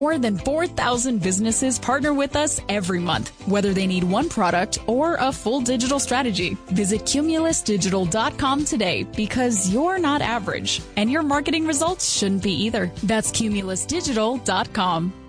More than 4,000 businesses partner with us every month, whether they need one product or a full digital strategy. Visit cumulusdigital.com today because you're not average and your marketing results shouldn't be either. That's cumulusdigital.com.